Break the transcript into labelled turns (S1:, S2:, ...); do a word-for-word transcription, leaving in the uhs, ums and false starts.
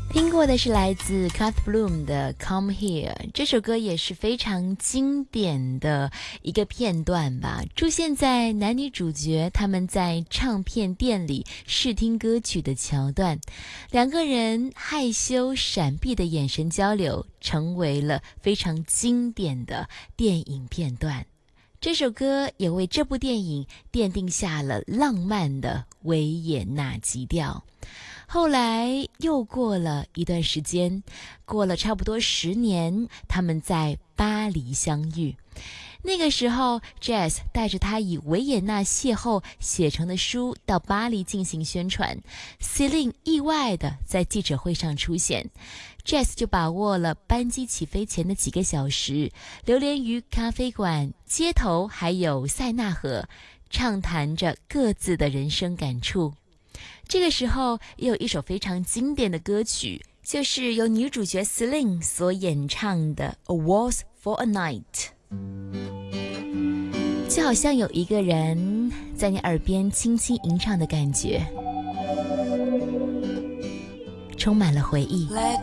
S1: 听过的是来自 Cut Bloom 的 Come Here， 这首歌也是非常经典的一个片段吧，出现在男女主角他们在唱片店里试听歌曲的桥段，两个人害羞闪避的眼神交流成为了非常经典的电影片段。这首歌也为这部电影奠定下了浪漫的维也纳基调。后来又过了一段时间，过了差不多十年，他们在巴黎相遇。那个时候 Jazz 带着他以维也纳邂逅写成的书到巴黎进行宣传， Celine 意外的在记者会上出现， Jazz 就把握了班机起飞前的几个小时，流连于咖啡馆、街头还有塞纳河，畅谈着各自的人生感触。这个时候也有一首非常经典的歌曲，就是由女主角 Celine 所演唱的 A Waltz for a Night， 就好像有一个人在你耳边轻轻吟唱的感觉，充满了回忆。